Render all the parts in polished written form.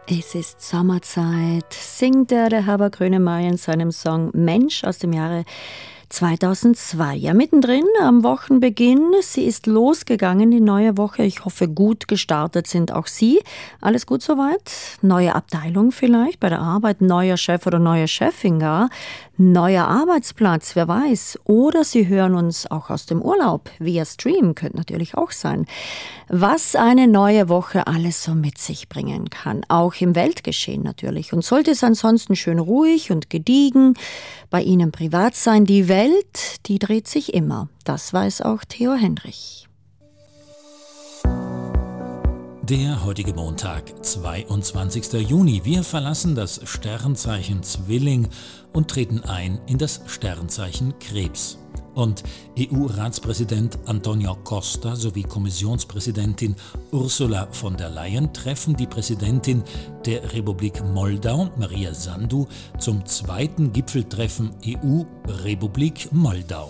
Es ist Sommerzeit, singt der Herbert Grönemeyer in seinem Song Mensch aus dem Jahre 2002. Ja, mittendrin am Wochenbeginn. Sie ist losgegangen, die neue Woche. Ich hoffe, gut gestartet sind auch Sie. Alles gut soweit? Neue Abteilung vielleicht bei der Arbeit, neuer Chef oder neue Chefin gar. Neuer Arbeitsplatz, wer weiß. Oder Sie hören uns auch aus dem Urlaub via Stream, könnte natürlich auch sein. Was eine neue Woche alles so mit sich bringen kann, auch im Weltgeschehen natürlich. Und sollte es ansonsten schön ruhig und gediegen bei Ihnen privat sein, die Welt, die dreht sich immer. Das weiß auch Theo Henrich. Der heutige Montag, 22. Juni. Wir verlassen das Sternzeichen Zwilling und treten ein in das Sternzeichen Krebs. Und EU-Ratspräsident Antonio Costa sowie Kommissionspräsidentin Ursula von der Leyen treffen die Präsidentin der Republik Moldau, Maria Sandu, zum zweiten Gipfeltreffen EU-Republik Moldau.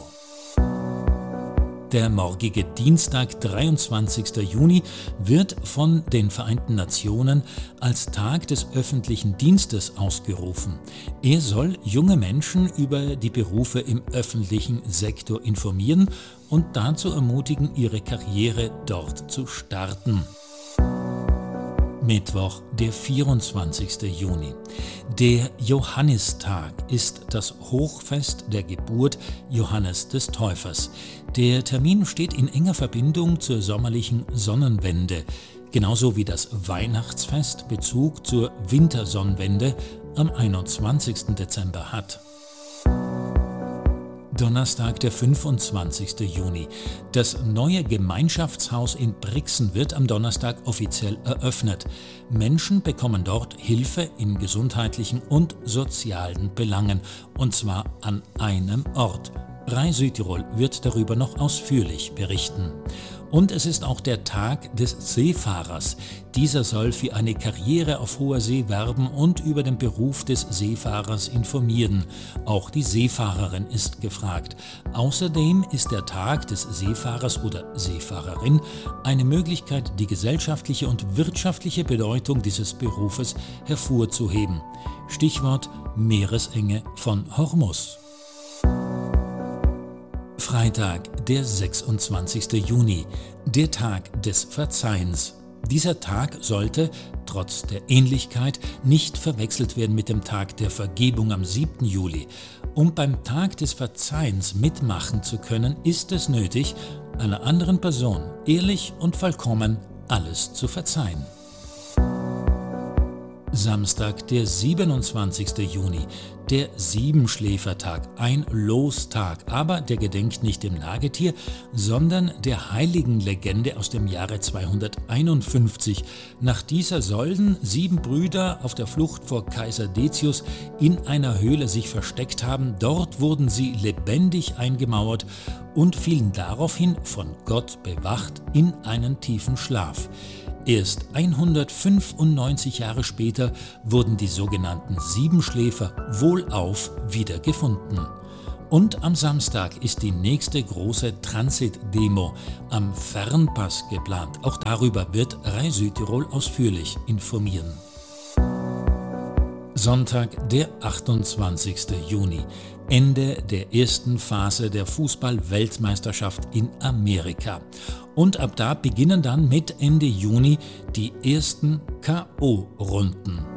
Der morgige Dienstag, 23. Juni, wird von den Vereinten Nationen als Tag des öffentlichen Dienstes ausgerufen. Er soll junge Menschen über die Berufe im öffentlichen Sektor informieren und dazu ermutigen, ihre Karriere dort zu starten. Mittwoch, der 24. Juni. Der Johannistag ist das Hochfest der Geburt Johannes des Täufers. Der Termin steht in enger Verbindung zur sommerlichen Sonnenwende, genauso wie das Weihnachtsfest Bezug zur Wintersonnenwende am 21. Dezember hat. Donnerstag, der 25. Juni. Das neue Gemeinschaftshaus in Brixen wird am Donnerstag offiziell eröffnet. Menschen bekommen dort Hilfe in gesundheitlichen und sozialen Belangen, und zwar an einem Ort. Rai Südtirol wird darüber noch ausführlich berichten. Und es ist auch der Tag des Seefahrers. Dieser soll für eine Karriere auf hoher See werben und über den Beruf des Seefahrers informieren. Auch die Seefahrerin ist gefragt. Außerdem ist der Tag des Seefahrers oder Seefahrerin eine Möglichkeit, die gesellschaftliche und wirtschaftliche Bedeutung dieses Berufes hervorzuheben. Stichwort Meeresenge von Hormuz. Freitag, der 26. Juni, der Tag des Verzeihens. Dieser Tag sollte, trotz der Ähnlichkeit, nicht verwechselt werden mit dem Tag der Vergebung am 7. Juli. Um beim Tag des Verzeihens mitmachen zu können, ist es nötig, einer anderen Person ehrlich und vollkommen alles zu verzeihen. Samstag, der 27. Juni, der Siebenschläfertag, ein Lostag, aber der gedenkt nicht dem Nagetier, sondern der Heiligenlegende aus dem Jahre 251. Nach dieser sollen 7 Brüder auf der Flucht vor Kaiser Decius in einer Höhle sich versteckt haben. Dort wurden sie lebendig eingemauert und fielen daraufhin, von Gott bewacht, in einen tiefen Schlaf. Erst 195 Jahre später wurden die sogenannten Siebenschläfer wohlauf wiedergefunden. Und am Samstag ist die nächste große Transit-Demo am Fernpass geplant. Auch darüber wird Rai Südtirol ausführlich informieren. Sonntag, der 28. Juni. Ende der ersten Phase der Fußball-Weltmeisterschaft in Amerika. Und ab da beginnen dann mit Ende Juni die ersten K.O.-Runden.